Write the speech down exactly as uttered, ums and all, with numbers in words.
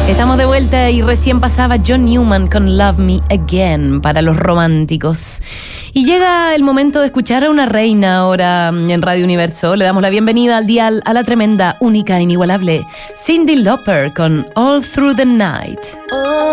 Estamos de vuelta y recién pasaba John Newman con Love Me Again para los románticos. Y llega el momento de escuchar a una reina ahora en Radio Universo. Le damos la bienvenida al dial a la tremenda, única, inigualable Cyndi Lauper con All Through the Night. Oh.